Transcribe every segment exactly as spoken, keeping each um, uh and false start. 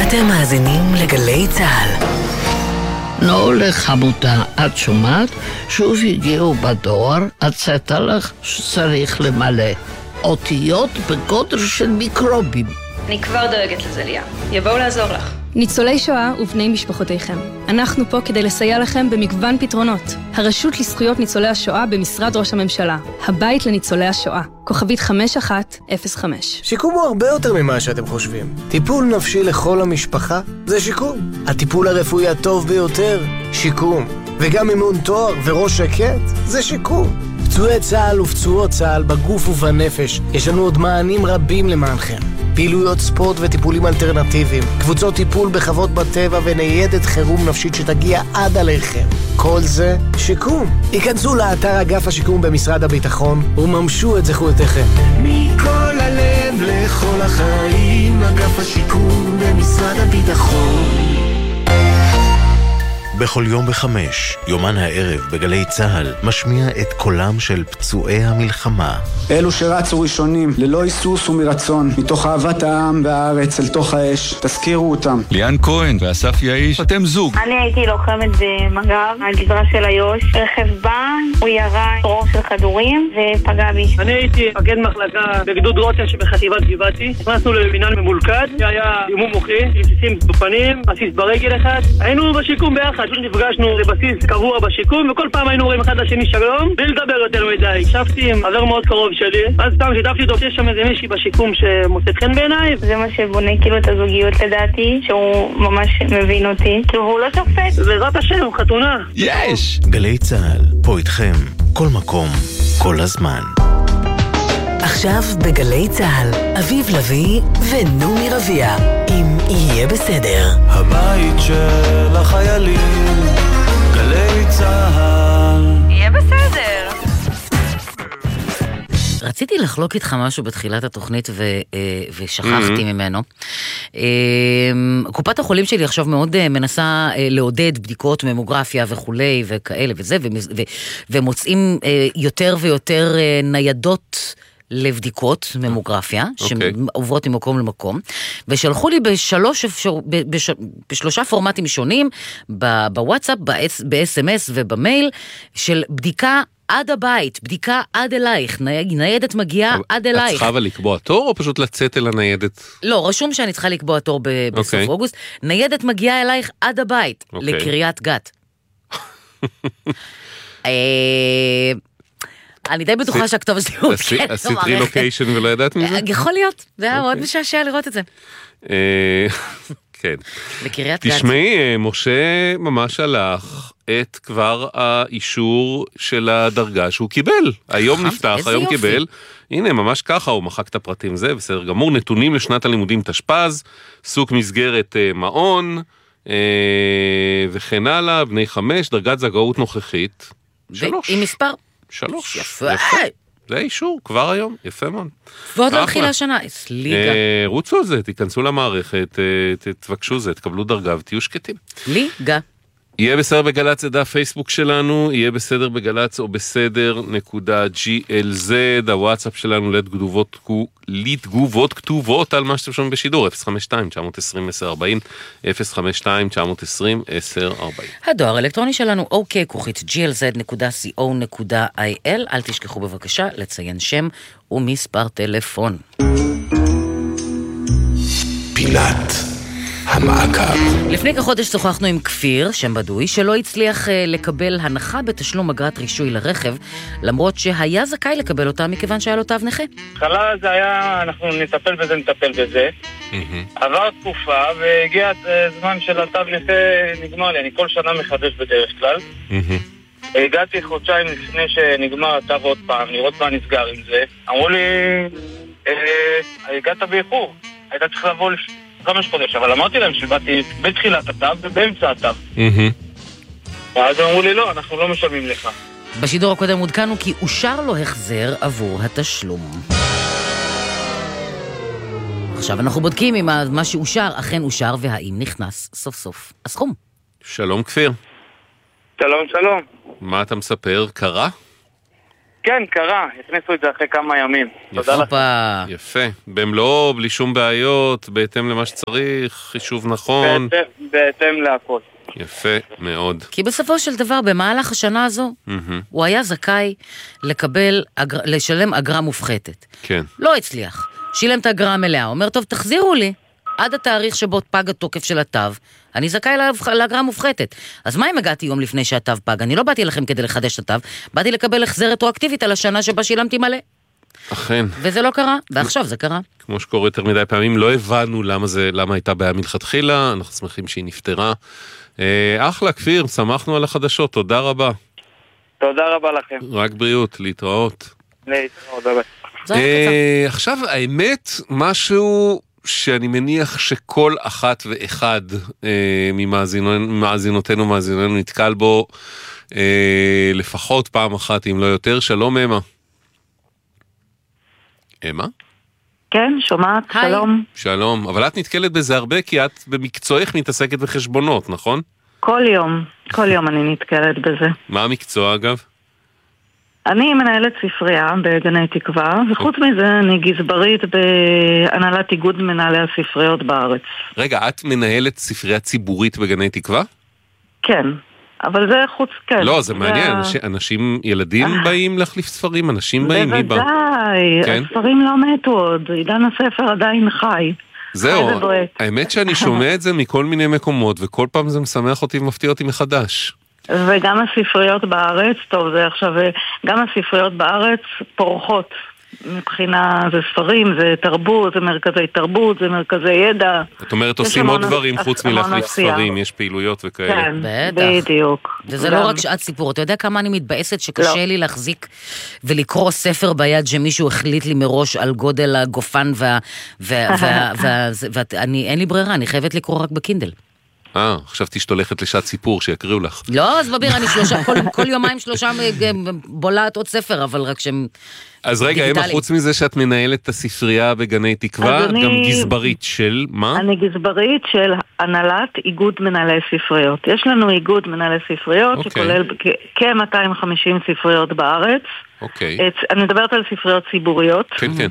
אתם מאזינים לגלי צהל. לא לחמותה, את שומעת? שוב הגיעו בדואר, הצאת לך שצריך למלא אותיות בגודל של מיקרובים. אני כבר דואגת לזה, ליה. יבואו לעזור לך. ניצולי שואה ובני משפחותיכם. אנחנו פה כדי לסייע לכם במגוון פתרונות. הרשות לזכויות ניצולי השואה במשרד ראש הממשלה. הבית לניצולי השואה. כוכבית חמש אחת אפס חמש. שיקום הוא הרבה יותר ממה שאתם חושבים. טיפול נפשי לכל המשפחה זה שיקום. הטיפול הרפואי הטוב ביותר, שיקום. וגם אימון תואר וראש שקט זה שיקום. פצועי צה"ל ופצועות צה"ל בגוף ובנפש, יש לנו עוד מענים רבים למענכם. פעילויות ספורט וטיפולים אלטרנטיביים, קבוצות טיפול בחוות בטבע וניידת חירום נפשית שתגיע עד עליכם. כל זה שיקום. היכנסו לאתר אגף השיקום במשרד הביטחון וממשו את זכויותיכם. מכל הלב לכל החיים, אגף השיקום במשרד הביטחון. בכל יום בחמש, יומן הערב בגלי צהל, משמיע את קולם של פצועי המלחמה. אלו שרצו ראשונים, ללא היסוס ומרצון, מתוך אהבת העם והארץ אל תוך האש, תזכירו אותם. ליאן כהן ואסף יאיש, אתם זוג. אני הייתי לוחמת במג"ב, הגזרה של איו"ש. רכב בא, הוא ירה רוב של כדורים ופגע בי. אני הייתי מפקד מחלקה בגדוד רוטן שבחטיבת גבעתי. נכנסנו למינהל ממולכד, שהיה אימון מוחי, רסיסים בפנים, רסיס ברגל אחד. היינו בשיקום ביחד. נפגשנו לבסיס קבוע בשיקום, וכל פעם היינו רואים אחד לשני שלום, בלי לדבר יותר מדי. ישבתי עם חבר מאוד קרוב שלי, אז סתם שיתפתי אותו, יש שם איזה מישהי בשיקום שמוצאת חן בעיניי. זה מה שבונה כאילו את הזוגיות לדעתי, שהוא ממש מבין אותי, כי הוא לא שופט. בעזרת השם, חתונה. יש! גלי צהל, פה איתכם, כל מקום, כל הזמן. עכשיו בגלי צהל, אביב לביא ונומי רביע, אם יהיה בסדר. הבית של החיילים, גלי צהל. יהיה בסדר. רציתי לחלוק איתך משהו בתחילת התוכנית ו, ושכחתי mm-hmm. ממנו. קופת החולים שלי עכשיו מאוד מנסה לעודד בדיקות ממוגרפיה וכולי וכאלה וזה, ו, ומוצאים יותר ויותר ניידות לבדיקות ממוגרפיה, okay. שעוברות ממקום למקום, ושלחו לי בשלוש, בש, בשלושה פורמטים שונים, בוואטסאפ, ב-אס אם אס ובמייל, של בדיקה עד הבית, בדיקה עד אלייך, ניידת מגיעה עד אלייך. את צריכה אבל לקבוע תור, או פשוט לצאת אל הניידת? לא, רשום שאני צריכה לקבוע תור בסוף okay. אוגוסט, ניידת מגיעה אלייך עד הבית, okay. לקריית גת. אה... אני די בטוחה שהכתוב שלי הוא כן. עשית רילוקיישן ולא ידעת מזה? יכול להיות, זה היה מאוד משעשע לראות את זה. כן. בקריית גת. תשמעי, משה ממש הלך את כבר האישור של הדרגה שהוא קיבל. היום נפתח, היום קיבל. הנה, ממש ככה, הוא מחק את הפרטים זה, בסדר גמור, נתונים לשנת הלימודים תשפ"ז, סוג מסגרת מעון, וכן הלאה, בני חמש, דרגת זכאות נוכחית. שלוש. עם מספר? שלוש. יפה. זה אישור, כבר היום, יפה מאוד. ועוד לא התחילה השנה, ליגה. רוצו על זה, תיכנסו למערכת, תבקשו זה, תקבלו דרגה ותהיו שקטים. ליגה. יהיה בסדר בגלץ, זה דף פייסבוק שלנו, יהיה בסדר בגלץ או בסדר נקודה ג'י אל זד, הוואטסאפ שלנו לתגובות, לתגובות כתובות על מה שאתם שומעים בשידור, אפס חמש שתיים תשע עשרים עשר ארבעים, אפס חמש שתיים תשע עשרים עשר ארבעים. הדואר האלקטרוני שלנו, אוקיי, כוכית ג'י אל זד נקודה סי או נקודה איי אל, אל תשכחו בבקשה לציין שם ומספר טלפון. פינת המעקב. לפני כחודש שוחחנו עם כפיר, שם בדוי, שלא הצליח לקבל הנחה בתשלום אגרת רישוי לרכב, למרות שהיה זכאי לקבל אותה מכיוון שהיה לו תו נכה. התחלה זה היה, אנחנו נטפל בזה, נטפל בזה. עבר תקופה והגיע זמן של התו נכה נגמר לי, אני כל שנה מחדש בדרך כלל. הגעתי חודשיים לפני שנגמר התו עוד פעם, לראות מה נסגר עם זה. אמרו לי, הגעת באיחור, היית צריך לבוא לפני. חמש חודש, אבל אמרתי להם שבאתי בתחילת התו ובאמצע התו. ואז אמרו לי לא, אנחנו לא משלמים לך. בשידור הקודם עודכנו כי אושר לו החזר עבור התשלום. עכשיו אנחנו בודקים אם מה שאושר אכן אושר והאם נכנס סוף סוף הסכום. שלום כפיר. שלום שלום. מה אתה מספר? קרה? כן, קרה, הכניסו את זה אחרי כמה ימים. תודה לך. יפה, במלואו, בלי שום בעיות, בהתאם למה שצריך, חישוב נכון. בהתאם להכל. יפה מאוד. כי בסופו של דבר, במהלך השנה הזו, הוא היה זכאי לקבל, לשלם אגרה מופחתת. כן. לא הצליח. שילם את האגרה המלאה. אומר, טוב, תחזירו לי עד התאריך שבו פג התוקף של התו, אני זכאי לאגרה מופחתת. אז מה אם הגעתי יום לפני שהתו פג? אני לא באתי לכם כדי לחדש את התו, באתי לקבל החזר רטרואקטיבית על השנה שבה שילמתי מלא. אכן. וזה לא קרה, ועכשיו זה קרה. כמו שקורה יותר מדי פעמים, לא הבנו למה זה, למה הייתה בעיה מלכתחילה, אנחנו שמחים שהיא נפטרה. אחלה, כפיר, שמחנו על החדשות, תודה רבה. תודה רבה לכם. רק בריאות, להתראות. להתראות, ביי. עכשיו, האמת, משהו שאני מניח שכל אחת ואחד ממאזינותינו ומאזינותינו נתקל בו לפחות פעם אחת, אם לא יותר. שלום, אמה. אמה? כן, שומעת, שלום. שלום, אבל את נתקלת בזה הרבה כי את במקצועך מתעסקת בחשבונות, נכון? כל יום, כל יום אני נתקלת בזה. מה המקצוע אגב? אני מנהלת ספרייה בגני תקווה, וחוץ מזה אני גזברית בהנהלת איגוד מנהלי הספריות בארץ. רגע, את מנהלת ספרייה ציבורית בגני תקווה? כן, אבל זה חוץ, כן. לא, זה מעניין, אנשים, ילדים באים להחליף ספרים, אנשים באים, מי בא? בוודאי, הספרים לא מתו עוד, עידן הספר עדיין חי. זהו, האמת שאני שומע את זה מכל מיני מקומות, וכל פעם זה משמח אותי ומפתיע אותי מחדש. וגם הספריות בארץ, טוב, זה עכשיו, גם הספריות בארץ פורחות מבחינה, זה ספרים, זה תרבות, זה מרכזי תרבות, זה מרכזי ידע. את אומרת, עושים עוד דברים חוץ מלהחליף ספרים, יש פעילויות וכאלה. כן, בדיוק. וזה לא רק שעת סיפור, אתה יודע כמה אני מתבאסת שקשה לי להחזיק ולקרוא ספר ביד שמישהו החליט לי מראש על גודל הגופן, ואין לי ברירה, אני חייבת לקרוא רק בקינדל. אה, חשבתי שאת הולכת לשעת סיפור שיקריאו לך. לא, אז בביר, אני שלושה, כל, כל יומיים שלושה בולעת עוד ספר, אבל רק שהם אז רגע, אמה, חוץ מזה שאת מנהלת את הספרייה בגני תקווה, גם אני, גזברית של, מה? אני גזברית של הנהלת איגוד מנהלי ספריות. יש לנו איגוד מנהלי ספריות, okay. שכולל כ-מאתיים וחמישים ספריות בארץ. אוקיי. Okay. אני מדברת על ספריות ציבוריות. כן, כן.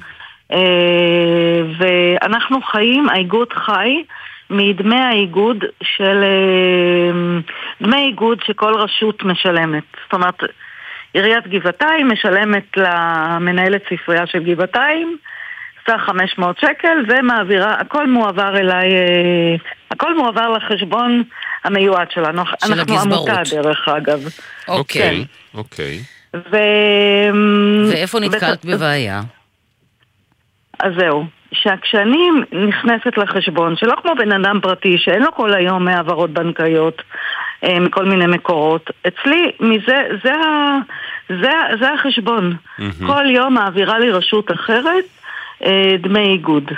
ואנחנו חיים, האיגוד חי, מדמי האיגוד של דמי איגוד שכל רשות משלמת. זאת אומרת, עיריית גבעתיים משלמת למנהלת ספרייה של גבעתיים סך חמש מאות שקל ומעבירה, הכל מועבר אליי, הכל מועבר לחשבון המיועד שלנו. של אנחנו הגזברות. עמותה דרך אגב. אוקיי, אוקיי. ו... ואיפה נתקלת ו... בבעיה? אז זהו. שכשאני נכנסת לחשבון, שלא כמו בן אדם פרטי, שאין לו כל היום מעברות בנקאיות, מכל מיני מקורות, אצלי, מזה, זה, זה, זה החשבון. Mm-hmm. כל יום מעבירה לי רשות אחרת, דמי איגוד.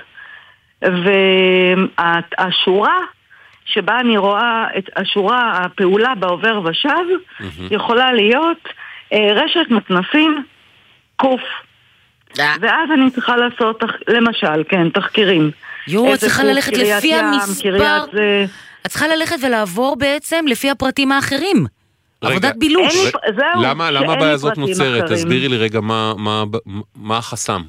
והשורה שבה אני רואה את השורה, הפעולה בעובר ושב, mm-hmm. יכולה להיות רשת מתנסים קוף. ואז אני צריכה לעשות, למשל, כן, תחקירים. יו, את צריכה ללכת לפי המספר, את צריכה ללכת ולעבור בעצם לפי הפרטים האחרים. עבודת בילוש. למה הבעיה הזאת נוצרת? תסבירי לי רגע מה החסם.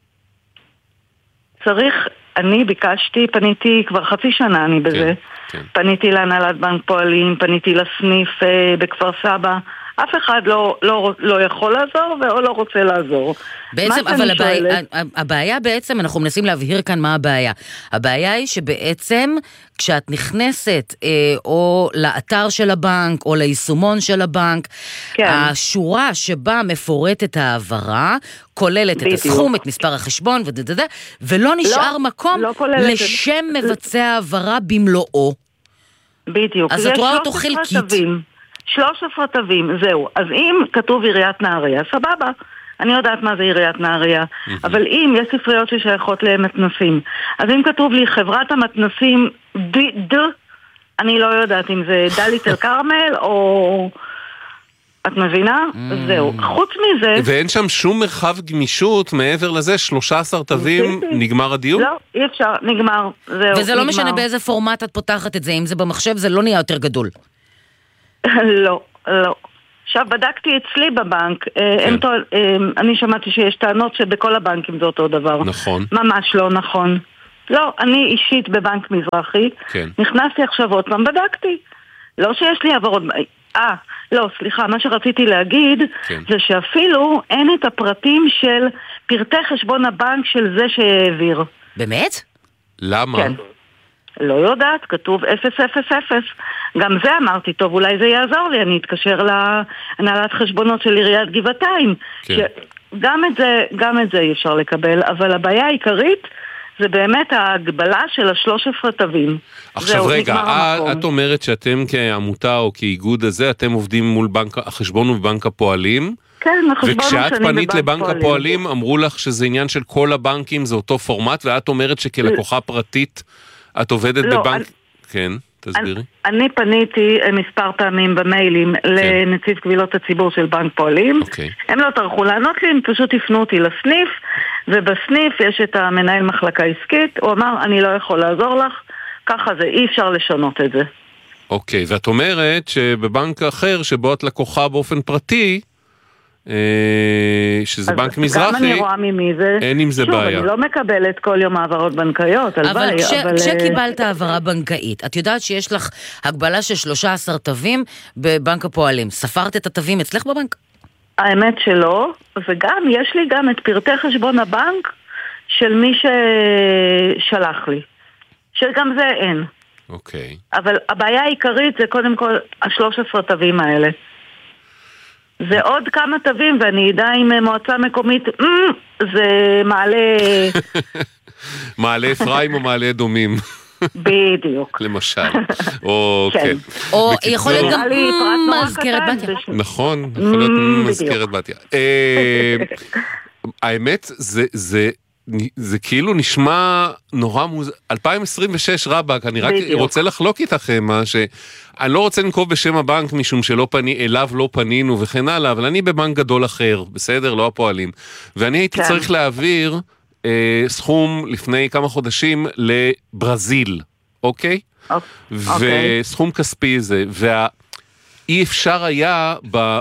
צריך, אני ביקשתי, פניתי, כבר חצי שנה אני בזה, פניתי להנהלת בנק פועלים, פניתי לסניף בכפר סבא, אף אחד לא, לא, לא יכול לעזור או לא רוצה לעזור. בעצם, אבל הבעיה, הבעיה בעצם, אנחנו מנסים להבהיר כאן מה הבעיה. הבעיה היא שבעצם כשאת נכנסת אה, או לאתר של הבנק או ליישומון של הבנק, כן. השורה שבה מפורטת העברה, כוללת בדיוק. את הסכום, את מספר החשבון ודדדה, ולא נשאר לא, מקום לא לשם את... מבצע העברה במלואו. בדיוק. אז את רואה אותו חלקית. שלוש עשרה תווים, זהו. אז אם כתוב עיריית נהריה, סבבה. אני יודעת מה זה עיריית נהריה. אבל אם יש ספריות ששייכות למתנסים, אז אם כתוב לי חברת המתנסים ד, אני לא יודעת אם זה דלית אל כרמל או... את מבינה? זהו. חוץ מזה... ואין שם שום מרחב גמישות מעבר לזה, שלושה עשר תווים, נגמר הדיון? לא, אי אפשר, נגמר. זהו, וזה לא משנה באיזה פורמט את פותחת את זה, אם זה במחשב זה לא נהיה יותר גדול. לא, לא. עכשיו, בדקתי אצלי בבנק, כן. טוען, אני שמעתי שיש טענות שבכל הבנקים זה אותו דבר. נכון. ממש לא נכון. לא, אני אישית בבנק מזרחי, כן. נכנסתי עכשיו עוד פעם, בדקתי. לא שיש לי עברות... אה, לא, סליחה, מה שרציתי להגיד, כן. זה שאפילו אין את הפרטים של פרטי חשבון הבנק של זה שהעביר. באמת? למה? כן. לא יודעת, כתוב אפס אפס אפס. גם זה אמרתי, טוב, אולי זה יעזור לי, אני אתקשר להנהלת חשבונות של עיריית גבעתיים. כן. גם את זה, גם את זה אי אפשר לקבל, אבל הבעיה העיקרית זה באמת ההגבלה של השלוש עשרה תווים. עכשיו רגע, את אומרת שאתם כעמותה או כאיגוד הזה, אתם עובדים מול בנק, החשבון הוא בבנק הפועלים? כן, החשבון הוא וכשאת פנית לבנק הפועלים, אמרו לך שזה עניין של כל הבנקים, זה אותו פורמט, ואת אומרת שכלקוחה פרטית, את עובדת בבנק... כן, תסבירי. אני פניתי מספר פעמים במיילים לנציב קבילות הציבור של בנק פועלים. הם לא טרחו לענות לי, הם פשוט הפנו אותי לסניף, ובסניף יש את המנהל מחלקה עסקית, הוא אמר, אני לא יכול לעזור לך, ככה זה, אי אפשר לשנות את זה. אוקיי, ואת אומרת שבבנק אחר, שבו את לקוחה באופן פרטי, שזה בנק מזרחי, גם אני רואה ממי זה, אין עם זה שוב, בעיה. אני לא מקבלת כל יום העברות בנקאיות, אבל כשקיבלת העברה בנקאית, את יודעת שיש לך הגבלה של שלושה עשר תווים בבנק הפועלים, ספרת את התווים אצלך בבנק? האמת שלא, וגם יש לי גם את פרטי חשבון הבנק של מי ששלח לי, שגם זה אין. אוקיי. אבל הבעיה העיקרית זה קודם כל השלוש עשרה תווים האלה. זה עוד כמה תווים, ואני אדע עם מועצה מקומית, זה מעלה... מעלה אפרים או מעלה אדומים. בדיוק. למשל. או כן. או יכול להיות גם מזכרת בתיה. נכון, יכול להיות מזכרת בתיה. האמת, זה... זה כאילו נשמע נורא מוזר, אלפיים עשרים ושש רבק, אני רק בדיוק. רוצה לחלוק איתכם, שאני לא רוצה לנקוב בשם הבנק, משום שלא פני, אליו לא פנינו וכן הלאה, אבל אני בבנק גדול אחר, בסדר, לא הפועלים, ואני הייתי כן. צריך להעביר אה, סכום לפני כמה חודשים לברזיל, אוקיי? אוקיי. וסכום כספי זה, וה... אי אפשר היה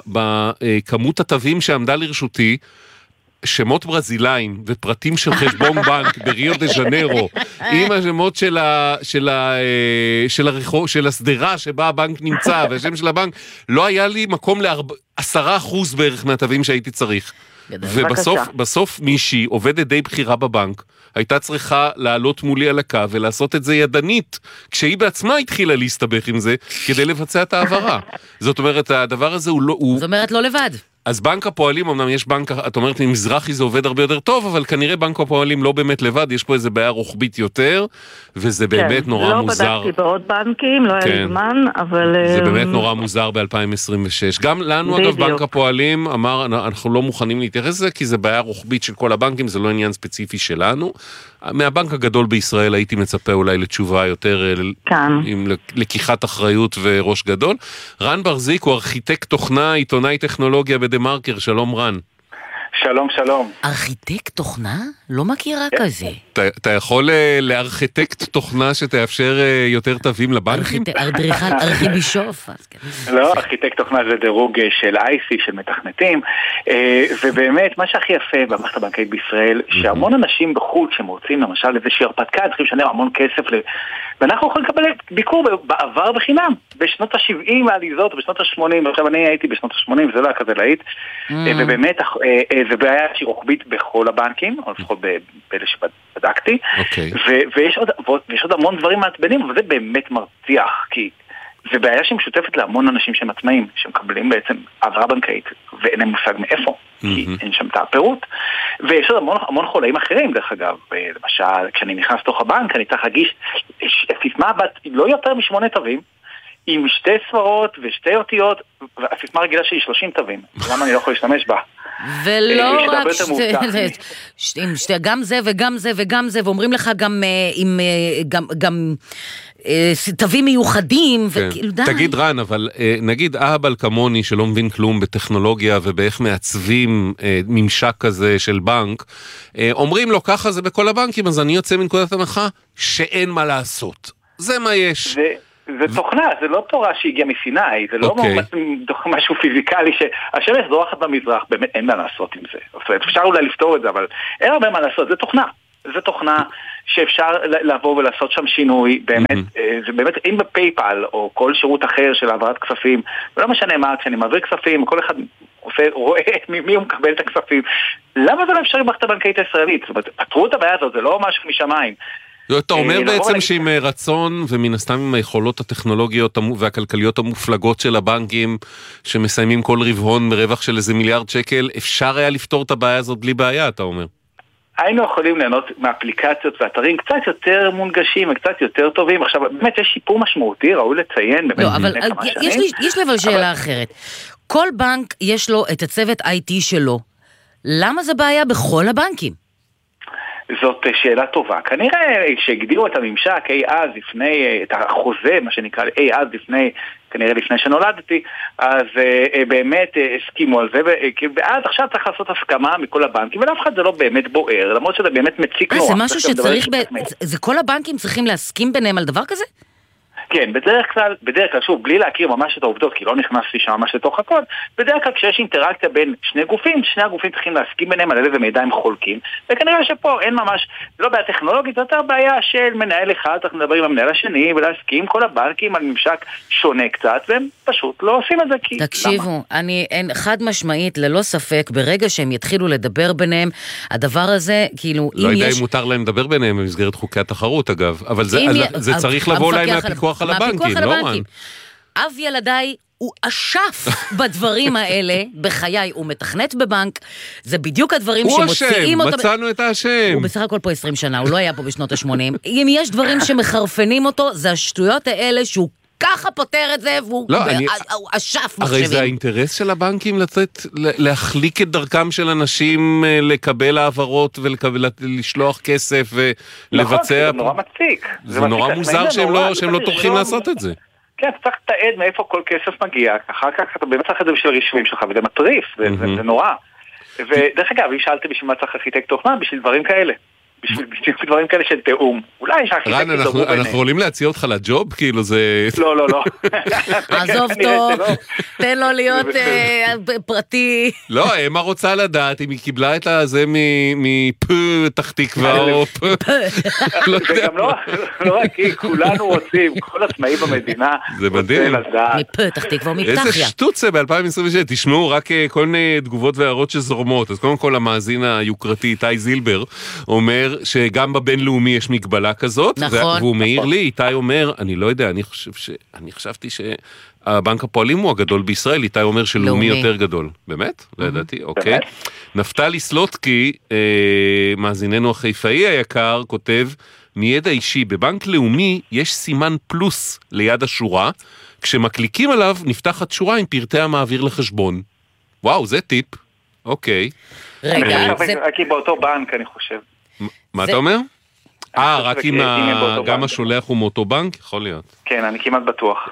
בכמות התווים שעמדה לרשותי, שמות ברזילאים ופרטים של חשבון בנק בריו דה ז'נרו, עם השמות של ה, של ה, של הרחוב, של הסדרה שבה הבנק נמצא, והשם של הבנק, לא היה לי מקום לעשרה אחוז בערך מהתווים שהייתי צריך. ובסוף, בסוף מישהי עובדת די בחירה בבנק, הייתה צריכה לעלות מולי על הקו ולעשות את זה ידנית, כשהיא בעצמה התחילה להסתבך עם זה, כדי לבצע את העברה. זאת אומרת, הדבר הזה הוא לא... זאת אומרת, לא לבד. אז בנק הפועלים, אמנם יש בנק, את אומרת לי, מזרחי זה עובד הרבה יותר טוב, אבל כנראה בנק הפועלים לא באמת לבד, יש פה איזה בעיה רוחבית יותר, וזה באמת נורא מוזר. לא בדקתי בעוד בנקים, לא היה לי זמן, אבל... זה באמת נורא מוזר ב-אלפיים עשרים ושש. גם לנו, אגב, בנק הפועלים אמר, אנחנו לא מוכנים להתייחס לזה, כי זה בעיה רוחבית של כל הבנקים, זה לא עניין ספציפי שלנו. מהבנק הגדול בישראל הייתי מצפה אולי לתשובה יותר עם לקיחת אחריות וראש גדול. רן ברזיק הוא ארכיטקט תוכנה, עיתונאי טכנולוגיה בדה-מרקר. שלום רן. שלום, שלום. ארכיטקט תוכנה? לא מכירה כזה. אתה יכול לארכיטקט תוכנה שתאפשר יותר תווים לבנקים? אדריכל, ארכיבישוף. לא, ארכיטקט תוכנה זה דירוג של איי סי, של מתכנתים, ובאמת, מה שהכי יפה במערכת הבנקאית בישראל, שהמון אנשים בחוץ שמוצאים למשל איזושהי הרפתקה, צריכים לשלם המון כסף, ואנחנו יכולים לקבל ביקור בעבר בחינם, בשנות ה-שבעים העליזות, בשנות ה-שמונים, עכשיו אני הייתי בשנות ה-שמונים, וזה לא היה כזה להיט, ובאמת זה בעיה שהיא רוחבית בכל הבנקים, או לפחות באלה שבדקתי, ויש עוד המון דברים מעצבנים, אבל זה באמת מרתיח, כי זה בעיה שהיא משותפת להמון אנשים שהם עצמאים, שמקבלים בעצם העברה בנקאית, ואין להם מושג מאיפה, כי אין שם את הפירוט, ויש עוד המון, המון חולאים אחרים, דרך אגב, למשל, כשאני נכנס לתוך הבנק, אני צריך להגיש סיסמה בת לא יותר משמונה תווים, עם שתי ספרות ושתי אותיות, והסיסמה רגילה שהיא שלושים תווים, למה אני לא יכול להשתמש בה? ולא רק שתי, גם זה וגם זה וגם זה, ואומרים לך גם עם גם תווים מיוחדים, וכאילו די. תגיד רן, אבל נגיד אהבל כמוני שלא מבין כלום בטכנולוגיה ובאיך מעצבים ממשק כזה של בנק, אומרים לו ככה זה בכל הבנקים, אז אני יוצא מנקודת הנחה שאין מה לעשות. זה מה יש. זה תוכנה, זה לא תורה שהגיעה מסיני, זה לא משהו פיזיקלי שהשמש זורחת במזרח, באמת אין מה לעשות עם זה. אפשר אולי לפתור את זה, אבל אין הרבה מה לעשות, זה תוכנה. זה תוכנה שאפשר לבוא ולעשות שם שינוי, באמת, זה באמת, אם בפייפל או כל שירות אחר של העברת כספים, ולא משנה מה, כשאני מעביר כספים, כל אחד עושה, רואה ממי הוא מקבל את הכספים, למה זה לא אפשר במערכת הבנקאית הישראלית? זאת אומרת, פתרו את הבעיה הזאת, זה לא משהו משמיים. אתה אומר בעצם שעם רצון ומן הסתם עם היכולות הטכנולוגיות והכלכליות המופלגות של הבנקים שמסיימים כל רבעון ברווח של איזה מיליארד שקל, אפשר היה לפתור את הבעיה הזאת בלי בעיה, אתה אומר? היינו יכולים ליהנות מאפליקציות ואתרים קצת יותר מונגשים וקצת יותר טובים. עכשיו, באמת יש שיפור משמעותי, ראוי לציין. לא, אבל יש לי אבל שאלה אחרת. כל בנק יש לו את הצוות איי טי שלו. למה זה בעיה בכל הבנקים? זאת שאלה טובה. כנראה שהגדירו את הממשק אי אז לפני, את החוזה, מה שנקרא אי אז לפני, כנראה לפני שנולדתי, אז באמת הסכימו על זה, ואז עכשיו צריך לעשות הסכמה מכל הבנקים, ולאף אחד זה לא באמת בוער, למרות שזה באמת מציק נורא. זה משהו שצריך, זה כל הבנקים צריכים להסכים ביניהם על דבר כזה? כן, בדרך כלל, בדרך כלל, שוב, בלי להכיר ממש את העובדות, כי לא נכנסתי שם ממש לתוך הכל, בדרך כלל כשיש אינטראקציה בין שני גופים, שני הגופים צריכים להסכים ביניהם על איזה מידע הם חולקים, וכנראה שפה אין ממש, זה לא בעיה טכנולוגית, זה יותר בעיה של מנהל אחד, צריך לדבר עם המנהל השני, ולהסכים כל הבנקים על ממשק שונה קצת, והם פשוט לא עושים את זה, כי... תקשיבו, אני, אין, חד משמעית, ללא ספק, ברגע שהם יתחילו לדבר ביניהם, הדבר הזה, כאילו, לא יודע אם מותר להם לדבר ביניהם במסגרת חוקי התחרות, אגב, אבל זה, זה צריך לבוא להם מהפיקוח על הבנקים, לא הבנקים. אב ילדיי הוא אשף בדברים האלה, בחיי, הוא מתכנת בבנק, זה בדיוק הדברים שמוציאים אותו... הוא אשם, מצאנו את האשם. הוא בסך הכל פה עשרים שנה, הוא לא היה פה בשנות ה-שמונים. אם יש דברים שמחרפנים אותו, זה השטויות האלה שהוא ככה פותר את זה, והוא אשף מחשבים. הרי זה האינטרס של הבנקים לתת, להחליק את דרכם של אנשים לקבל העברות ולשלוח כסף ולבצע... נכון, זה נורא מציק. זה נורא מוזר שהם לא טורחים לעשות את זה. כן, אתה צריך לתעד מאיפה כל כסף מגיע, אחר כך אתה באמת צריך את זה בשביל הרישומים שלך, וזה מטריף, זה נורא. ודרך אגב, אם שאלתי בשביל מה צריך ארכיטקט תוכנה, בשביל דברים כאלה. בשביל דברים כאלה של תאום. אולי יש ארכיטקט תאום ביניהם. אנחנו יכולים להציע אותך לג'וב? כאילו זה... לא, לא, לא. עזוב טוב, תן לו להיות פרטי. לא, אמה רוצה לדעת אם היא קיבלה את זה מפה תחת תקווה או פה. וגם לא רק כי כולנו רוצים, כל עצמאי במדינה זה מדהים. מפה תחת תקווה ומפתחיה. איזה שטות זה ב-אלפיים עשרים ושש. תשמעו רק כל מיני תגובות והערות שזורמות. אז קודם כל המאזין היוקרתי איתי זילבר אומר שגם בבינלאומי יש מגבלה כזאת, נכון. והוא מעיר לי, איתי אומר, אני לא יודע, אני חושב ש... אני חשבתי שהבנק הפועלים הוא הגדול בישראל, איתי אומר שלאומי יותר גדול. באמת? לא ידעתי, אוקיי. נפתלי סלוטקי, מאזיננו החיפאי היקר, כותב, מידע אישי, בבנק לאומי יש סימן פלוס ליד השורה, כשמקליקים עליו נפתחת שורה עם פרטי המעביר לחשבון. וואו, זה טיפ. אוקיי. רגע, זה... רק כי באותו בנק, אני חושב. מה אתה אומר? אה, רק אם גם השולח הוא מאותו בנק? יכול להיות. כן, אני כמעט בטוח.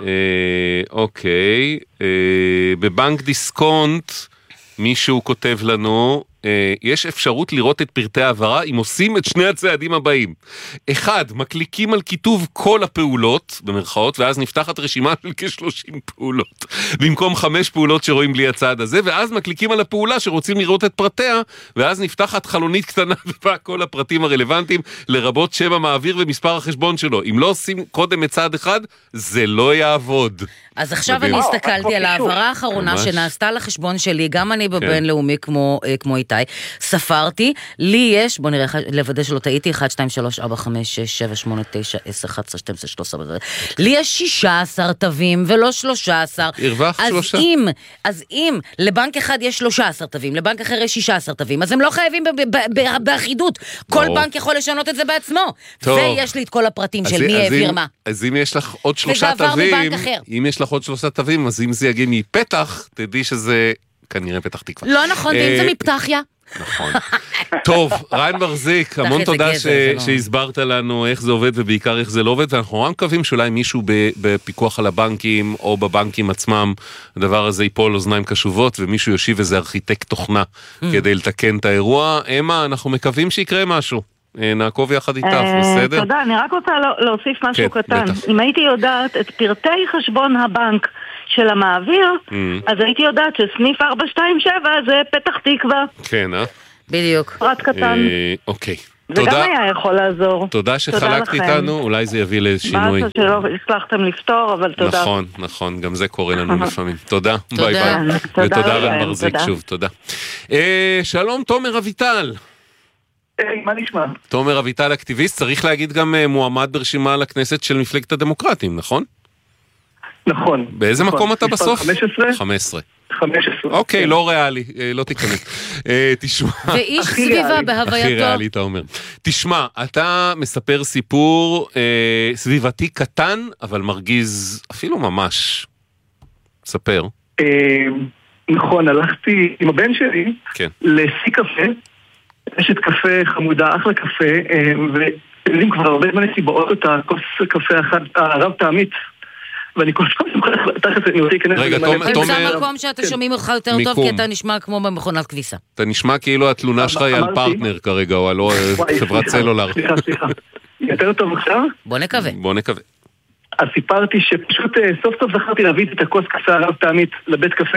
אוקיי. בבנק דיסקונט, מישהו כותב לנו, יש אפשרות לראות את פרטי העברה אם עושים את שני הצעדים הבאים. אחד, מקליקים על כיתוב כל הפעולות, במרכאות, ואז נפתחת רשימה של כ-שלושים פעולות, במקום חמש פעולות שרואים בלי הצעד הזה, ואז מקליקים על הפעולה שרוצים לראות את פרטיה, ואז נפתחת חלונית קטנה ובה כל הפרטים הרלוונטיים, לרבות שם המעביר ומספר החשבון שלו. אם לא עושים קודם את צעד אחד, זה לא יעבוד. אז עכשיו אני הסתכלתי על העברה האחרונה שנעשתה לחשבון שלי, גם אני בבינלאומי כמו איתי, ספרתי, לי יש, בוא נראה, לוודא שלא טעיתי, אחת, שתיים, שלוש, ארבע, חמש, שש, שבע, שמונה, תשע, עשר, אחת עשרה, שתים עשרה, שלוש עשרה, לי יש שישה עשר תווים ולא שלושה עשר. הרווח שלושה. אז אם, אז אם לבנק אחד יש שלושה עשר תווים, לבנק אחר יש שישה עשר תווים, אז הם לא חייבים באחידות. כל בנק יכול לשנות את זה בעצמו. ויש לי את כל הפרטים של מי העביר מה. אז אם יש לך עוד שלושה תווים, אם יש לך עוד שלושה תווים, אז אם זה יגיע מפתח, תדעי שזה כנראה פתח תקווה. לא נכון, ואם זה מפתחיה. נכון. טוב, ריין ברזיק, המון תודה שהסברת לנו איך זה עובד ובעיקר איך זה לא עובד, ואנחנו רק מקווים שאולי מישהו בפיקוח על הבנקים או בבנקים עצמם, הדבר הזה ייפול אוזניים קשובות ומישהו יושיב איזה ארכיטקט תוכנה כדי לתקן את האירוע. אמה, אנחנו מקווים שיקרה משהו. נעקוב יחד איתך, בסדר? תודה, אני רק רוצה להוסיף משהו קטן. אם הייתי יודעת את פרטי חשבון הבנק של המעביר, אז הייתי יודעת שסניף ארבע שתיים שבע זה פתח תקווה. כן, אה? בדיוק. פרט קטן. אוקיי. זה גם היה יכול לעזור. תודה שחלקת איתנו, אולי זה יביא לשינוי. בעצם שלא הצלחתם לפתור, אבל תודה. נכון, נכון, גם זה קורה לנו לפעמים. תודה, ביי ביי. ותודה רן מרזיק שוב, תודה. שלום, תומר אביטל. מה נשמע? תומר אביטל אקטיביסט, צריך להגיד גם מועמד ברשימה לכנסת של מפלגת הדמוקרטים, נכון? נכון. באיזה מקום אתה בסוף? חמש עשרה? חמש עשרה. חמש עשרה. אוקיי, לא ריאלי, לא תיכנס. תשמע. ואיש סביבה בהווייתו. הכי ריאלי, אתה אומר. תשמע, אתה מספר סיפור סביבתי קטן, אבל מרגיז אפילו ממש. ספר. נכון, הלכתי עם הבן שלי לשיא קפה, אשת קפה חמודה, אחלה קפה, ויודעים כבר הרבה זמן סיבאות את הכוס קפה הרב טעמית. ואני כל פעם תכף אני רוצה להיכנס. רגע, תומר... תמצא מקום שאתה שומעים אותך יותר טוב, כי אתה נשמע כמו במכונת כביסה. אתה נשמע כאילו התלונה שלך היא על פרטנר כרגע, או על חברת סלולר. סליחה, סליחה. יותר טוב עכשיו? בוא נקווה. בוא נקווה. אז סיפרתי שפשוט סוף סוף זכרתי להביא את הכוס קפה הרב טעמית לבית קפה.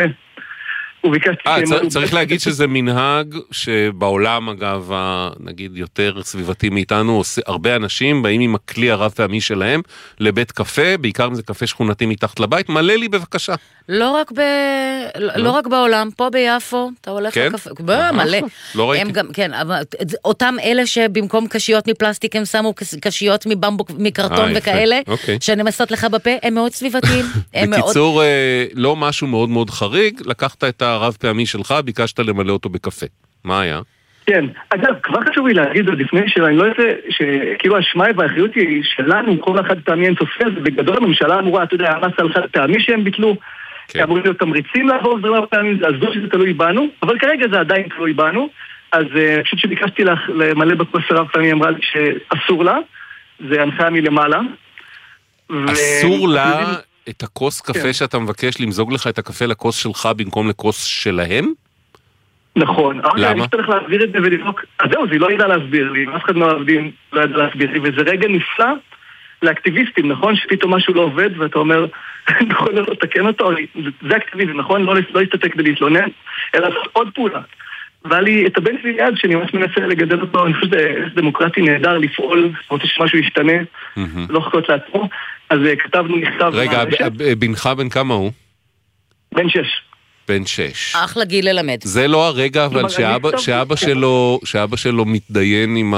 אה, צריך להגיד שזה מנהג שבעולם אגב, נגיד יותר סביבתי מאיתנו, הרבה אנשים באים עם הכלי הרב פעמי שלהם לבית קפה, בעיקר אם זה קפה שכונתי מתחת לבית, מלא לי בבקשה. לא רק ב... לא רק בעולם, פה ביפו, אתה הולך לקפה, מלא. לא ראיתי. כן, אותם אלה שבמקום קשיות מפלסטיק הם שמו קשיות מבמבוק, מקרטון וכאלה, שאני מסות לך בפה, הם מאוד סביבתיים. בקיצור, לא משהו מאוד מאוד חריג, לקחת את הרב פעמי שלך, ביקשת למלא אותו בקפה. מה היה? כן, אגב, כבר חשוב לי להגיד עוד לפני שאני לא יודע, שכאילו השמאי והאחריות היא שלנו, כל אחד פעמי אין סופר, ובגדול הממשלה אמורה, אתה יודע, המס על חד פעמי שהם ביטלו, אמורים להיות תמריצים לעבור זרם הפעמים, אז זו שזה תלוי בנו, אבל כרגע זה עדיין תלוי בנו, אז פשוט שביקשתי לך למלא בכוס הרב פעמי, אמרה לי שאסור לה, זה הנחיה מלמעלה. אסור לה את הכוס קפה שאתה מבקש למזוג לך את הקפה לכוס שלך במקום לכוס שלהם? נכון. למה? אני צריך להסביר את זה ולבדוק, אז זהו, זה לא ידע להסביר לי, אף אחד מהעובדים לא ידע להסביר לי, וזה רגע נפלא לאקטיביסטים, נכון? שפתאום משהו לא עובד, ואתה אומר, נכון, לא תקן אותו, זה אקטיביזם, נכון? לא להסתתק ולהתלונן, אלא לעשות עוד פעולה. והיה לי את הבן שלי ליד, שאני ממש מנסה לגדל אותו, אני חושב שזה דמוקרטי נהדר לפעול, רוצה שמשהו ישתנה, לא חכות לעצמו, אז כתבנו מכתב... רגע, בנך בן כמה הוא? בן שש. בן שש. אחלה גיל ללמד. זה לא הרגע, אבל שאבא שלו, שאבא שלו מתדיין עם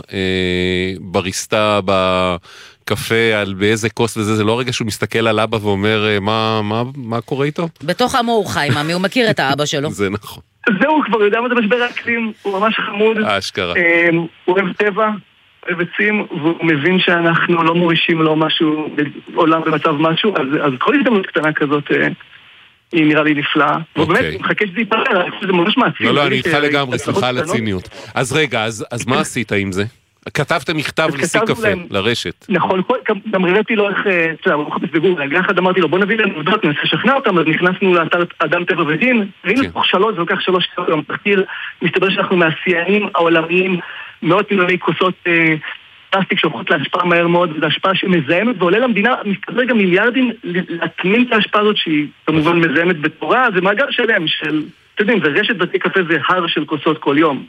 הבריסטה בקפה על באיזה כוס וזה, זה לא הרגע שהוא מסתכל על אבא ואומר, מה, מה, מה קורה איתו? בתוך עמו הוא חי, מאמי, הוא מכיר את האבא שלו. זה נכון. זהו, הוא כבר יודע מה זה משבר האקלים, הוא ממש חמוד. אשכרה. הוא אוהב טבע, אוהב עצים, והוא מבין שאנחנו לא מורישים לו משהו, עולם במצב משהו, אז כל הזדמנות קטנה כזאת... היא נראה לי נפלאה, ובאמת, אני מחכה שזה ייפרר, אני חושב שזה ממש מעצים. לא, לא, אני איתך לגמרי, סליחה על הציניות. אז רגע, אז מה עשית עם זה? כתבת מכתב לשיא קפה, לרשת. נכון, גם ראיתי לו איך, אתה יודע, הוא מחפש בגוגל, רגע אחד אמרתי לו, בוא נביא לנו עובדות, ננסה לשכנע אותם, אז נכנסנו לאתר אדם טבע ודין, ראינו תוך שלוש, זה לוקח שלוש שעות, גם תחקיר, מסתבר שאנחנו מהשיאנים העולמיים, מאות מיליוני כוסות פלסטיק שהולכות להשפעה מהר מאוד, וזו השפעה שמזהמת ועולה למדינה, מסתבר גם מיליארדים להטמין את ההשפעה הזאת שהיא כמובן מזהמת בתורה, זה מעגל שלם של, אתם יודעים, זה רשת בתי קפה, זה הר של כוסות כל יום.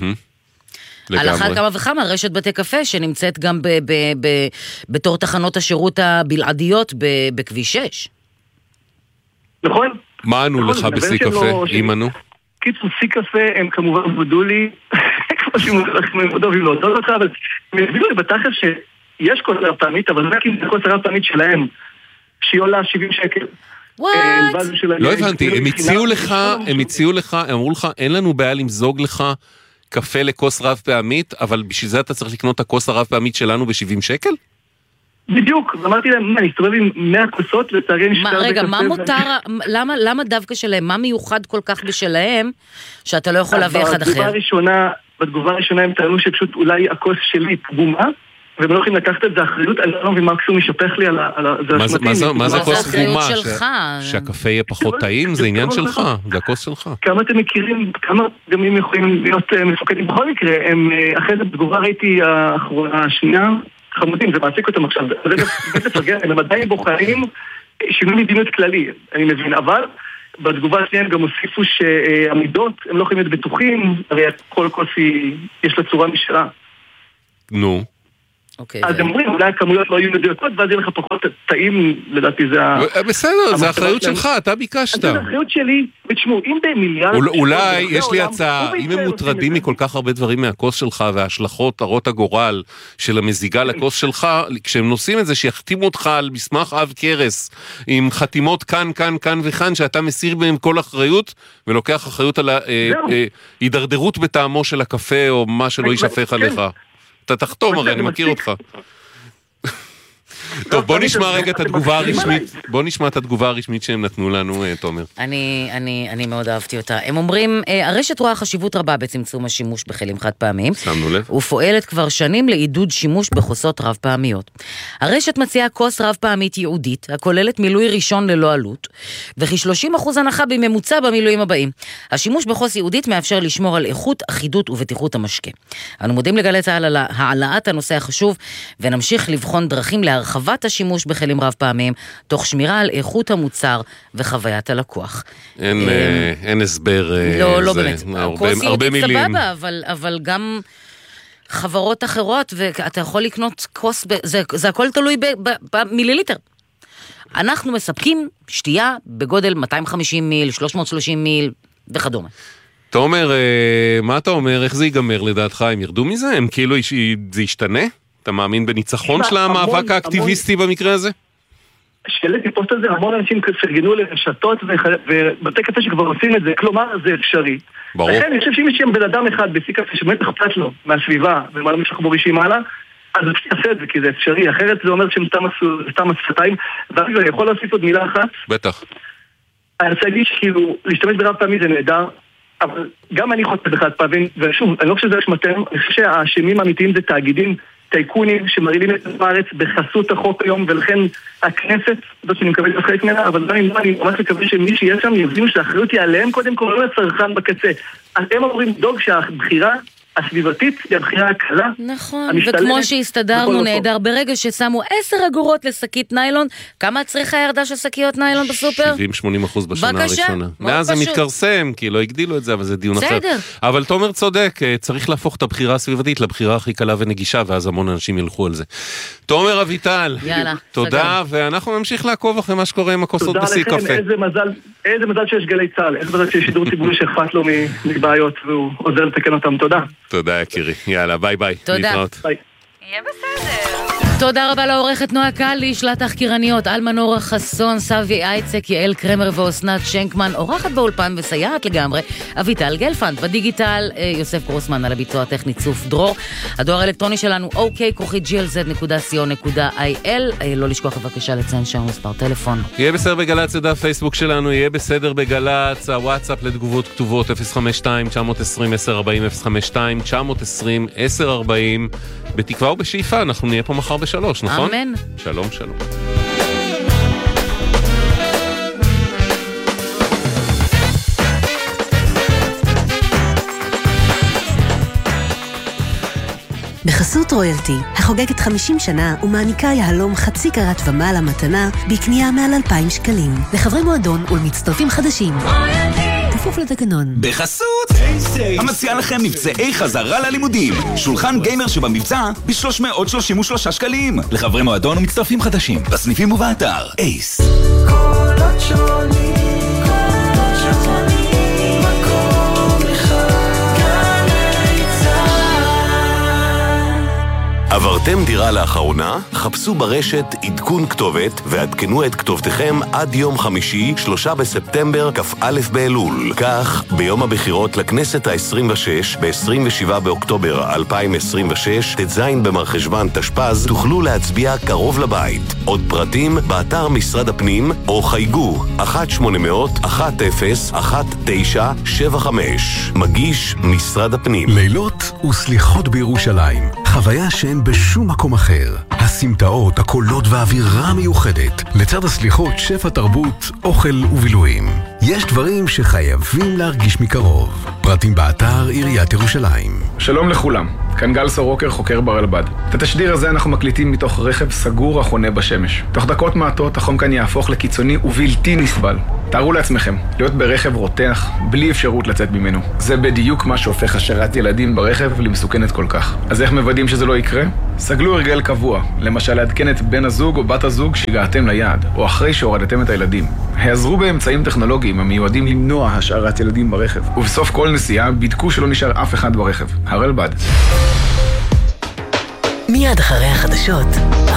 על אחת כמה וכמה, רשת בתי קפה שנמצאת גם בתור תחנות השירות הבלעדיות בכביש שש. נכון. מה ענו לך בשיא קפה? אם ענו? קיצור, שיא קפה הם כמובן הודו לי, כמו שהם הודו לי להודות אותך, אבל הם הסבירו לי בתכף שיש כוס הרב פעמית, אבל רק אם זה כוס הרב פעמית שלהם, שהיא עולה שבעים שקל. לא הבנתי, הם הציעו לך, הם הציעו לך, הם אמרו לך, אין לנו בעיה למזוג לך קפה לכוס רב פעמית, אבל בשביל זה אתה צריך לקנות את הכוס הרב פעמית שלנו ב-שבעים שקל? בדיוק, אמרתי להם, אני אסתובב עם מאה כוסות, לצערי נשאר בקפה. רגע, מה מותר, למה דווקא שלהם, מה מיוחד כל כך בשלהם, שאתה לא יכול להביא אחד אחר? בתגובה הראשונה הם טענו שפשוט אולי הכוס שלי פגומה, והם לא יכולים לקחת את זה אחריות, אני לא מבין, מקסימום ישפך לי על זה. מה זה כוס חומה? שהקפה יהיה פחות טעים? זה עניין שלך, זה הכוס שלך. כמה אתם מכירים, כמה גם הם יכולים להיות מפוקדים בכל מקרה, אחרי זה בתגובה ראיתי השנייה, חמודים, זה מעסיק אותם עכשיו, זה בית לפרגן, הם עדיין בוחרים שינוי מדיניות כללי, אני מבין, אבל בתגובה השנייה הם גם הוסיפו שעמידות, הם לא יכולים להיות בטוחים, הרי כל כוס יש לה צורה משלה. נו. אז הם אומרים, אולי הכמויות לא יהיו מדויקות, ואז יהיה לך פחות טעים, לדעתי זה... בסדר, זה האחריות שלך, אתה ביקשת. זה האחריות שלי, ותשמעו, אם במיליארד... אולי, יש לי הצעה, אם הם מוטרדים מכל כך הרבה דברים מהכוס שלך, וההשלכות הרות הגורל של המזיגה לכוס שלך, כשהם נושאים את זה, שיחתימו אותך על מסמך אב קרס, עם חתימות כאן, כאן, כאן וכאן, שאתה מסיר בהם כל אחריות, ולוקח אחריות על ההידרדרות בטעמו של הקפה, או מה שלא יישפך עליך. אתה תחתום, הרי אני מכיר אותך. טוב, בוא נשמע רגע את התגובה הרשמית, בוא נשמע את התגובה הרשמית שהם נתנו לנו, תומר. אני, אני, אני מאוד אהבתי אותה. הם אומרים, הרשת רואה חשיבות רבה בצמצום השימוש בכלים חד פעמיים. שמנו לב. ופועלת כבר שנים לעידוד שימוש בכוסות רב פעמיות. הרשת מציעה כוס רב פעמית ייעודית, הכוללת מילוי ראשון ללא עלות, וכי שלושים אחוז הנחה בממוצע במילואים הבאים. השימוש בכוס ייעודית מאפשר לשמור על איכות, אחידות ובטיחות המשקה. אנו מודים לגלי צהל על העלאת הנושא החשוב, ונמשיך לבחון דרכים להרחבה השימוש בכלים רב פעמים, תוך שמירה על איכות המוצר וחוויית הלקוח. אין, אין הסבר. לא, לא באמת. כוס יהודית סבבה, אבל, אבל גם חברות אחרות, ואתה יכול לקנות כוס, זה, זה הכל תלוי במיליליטר. אנחנו מספקים שתייה בגודל מאתיים וחמישים מיל, שלוש מאות ושלושים מיל וכדומה. תומר, מה אתה אומר? איך זה ייגמר לדעתך? הם ירדו מזה? הם כאילו, זה ישתנה? אתה מאמין בניצחון של המאבק האקטיביסטי במקרה הזה? שאלתי פוסט הזה, המון אנשים פרגנו לרשתות ובתי קפה שכבר עושים את זה, כלומר זה אפשרי. ברור. לכן אני חושב שאם יש שם בן אדם אחד בסי קפה שבאמת אכפת לו מהסביבה ומה שאנחנו מורישים הלאה, אז זה יעשה את זה כי זה אפשרי, אחרת זה אומר שהם סתם השפתיים. ואני יכול להוסיף עוד מילה אחת? בטח. אני רוצה להגיד שכאילו להשתמש ברב פעמי זה נהדר, אבל גם אני חושב בחד פעמים, ושוב, אני לא חושב שזה אשמתנו, אני חושב שהאשמים האמיתיים זה תאגידים טייקונים שמרילים את הארץ בחסות החוק היום, ולכן הכנסת, זאת שאני מקווה לחלק ממנה, אבל גם אם לא, אני ממש מקווה שמי שיהיה שם יבינו שהאחריות היא עליהם קודם כל, לא לצרכן בקצה. אז הם אומרים דוג שהבחירה הסביבתית היא הבחירה הקלה. נכון, וכמו שהסתדרנו נהדר, ברגע ששמו עשר אגורות לשקית ניילון, כמה הצריכה ירדה של שקיות ניילון בסופר? שבעים שמונים אחוז בשנה הראשונה. מאז זה מתקרסם, כי לא הגדילו את זה, אבל זה דיון אחר. אבל תומר צודק, צריך להפוך את הבחירה הסביבתית לבחירה הכי קלה ונגישה, ואז המון אנשים ילכו על זה. תומר אביטל, תודה, ואנחנו נמשיך לעקוב אחרי מה שקורה עם הכוסות בסי קפה. איזה מזל שיש גלי צהל, איזה מזל שיש שידור ציבורי שאכפת לו מבעיות, והוא עוזר לתקן אותם. תודה. תודה יקירי, יאללה ביי ביי. תודה. ביי. יהיה בסדר. תודה רבה לעורכת נועה קליש, לתחקירניות אלמה נורה חסון, סבי אייצק, יעל קרמר ואוסנת שנקמן, אורחת באולפן וסייעת לגמרי, אביטל גלפנד, בדיגיטל יוסף גרוסמן, על הביצוע הטכני צוף דרור. הדואר האלקטרוני שלנו אוקיי כוכי ג'י אל זד נקודה סי או נקודה איי אל. לא לשכוח בבקשה לציין שם מספר טלפון. יהיה בסדר בגלץ, דף פייסבוק שלנו, יהיה בסדר בגלץ, הוואטסאפ לתגובות כתובות אפס חמש שתיים תשע עשרים עשר ארבעים אפס חמש שתיים תשע עשרים עשר ארבעים. בתקווה ובשאיפה אנחנו נהיה פה מחר בשלוש, נכון? אמן. שלום, שלום. בחסות רויאלטי, החוגגת חמישים שנה ומעניקה יהלום חצי קרת ומעלה מתנה בקנייה מעל אלפיים שקלים. לחברי מועדון ולמצטרפים חדשים. כפוף לתקנון. בחסות המציע לכם מבצעי חזרה ללימודים. שולחן גיימר שבמבצע ב-שלוש מאות שלושים ושלושה שקלים. לחברי מועדון ומצטרפים חדשים. בסניפים ובאתר אייס. קולות שונים, קולות שונים, מקום אחד, גלי צהל. עברתם דירה לאחרונה? חפשו ברשת עדכון כתובת ועדכנו את כתובתכם עד יום חמישי, שלושה בספטמבר, כ"א באלול. כך, ביום הבחירות לכנסת ה-עשרים ושש, ב-עשרים ושבעה באוקטובר אלפיים עשרים ושש, ט"ז במרחשוון תשפ"ז, תוכלו להצביע קרוב לבית. עוד פרטים באתר משרד הפנים, או חייגו אחת שמונה אפס אפס אחת אפס אחת תשע שבע חמש. מגיש משרד הפנים. לילות וסליחות בירושלים. חוויה שאין בשום מקום אחר. הסמטאות, הקולות והאווירה המיוחדת. לצד הסליחות, שפע תרבות, אוכל ובילויים. יש דברים שחייבים להרגיש מקרוב. פרטים באתר עיריית ירושלים. שלום לכולם, כאן גל סורוקר, חוקר ברלב"ד. את התשדיר הזה אנחנו מקליטים מתוך רכב סגור החונה בשמש. תוך דקות מעטות החום כאן יהפוך לקיצוני ובלתי נסבל. תארו לעצמכם, להיות ברכב רותח, בלי אפשרות לצאת ממנו. זה בדיוק מה שהופך השארת ילדים ברכב למסוכנת כל כך. אז איך מוודאים שזה לא יקרה? סגלו הרגל קבוע, למשל לעדכן את בן הזוג או בת הזוג שהגעתם ליעד, או אחרי שהורדתם את הילדים. העזרו באמצעים טכנולוגיים המיועדים למנוע השארת ילדים ברכב. ובסוף כל נסיעה בדקו שלא נשאר אף אחד ברכב. הרלב"ד. מיד אחרי החדשות.